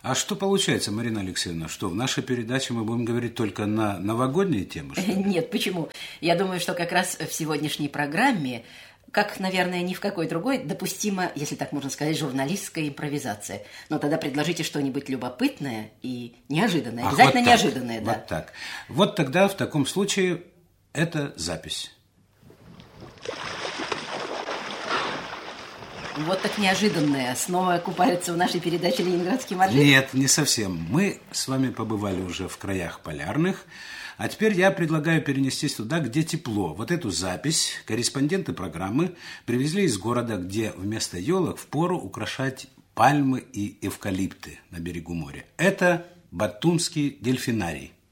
А что получается, Марина Алексеевна, что в нашей передаче мы будем говорить только на новогодние темы? Нет, почему? Я думаю, что как раз в сегодняшней программе, как, наверное, ни в какой другой, допустима, если так можно сказать, журналистская импровизация. Но тогда предложите что-нибудь любопытное и неожиданное. Обязательно вот неожиданное, да. Вот так. Вот тогда в таком случае это запись. Вот так неожиданное. Снова купается в нашей передаче «Ленинградский моржи»? Нет, не совсем. Мы с вами побывали уже в краях полярных, а теперь я предлагаю перенестись туда, где тепло. Вот эту запись корреспонденты программы привезли из города, где вместо елок впору украшать пальмы и эвкалипты на берегу моря. Это Батумский дельфинарий.